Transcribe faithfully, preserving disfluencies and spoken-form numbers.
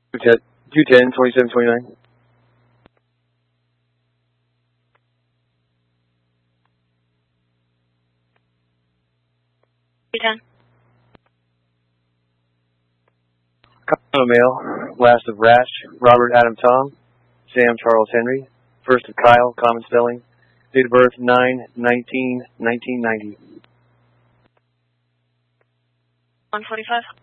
two ten, twenty-seven twenty-nine. two ten. Colonel Mail, last of Rash, Robert Adam Tom, Sam Charles Henry, first of Kyle, common spelling, date of birth nine nineteen nineteen ninety. one forty-five.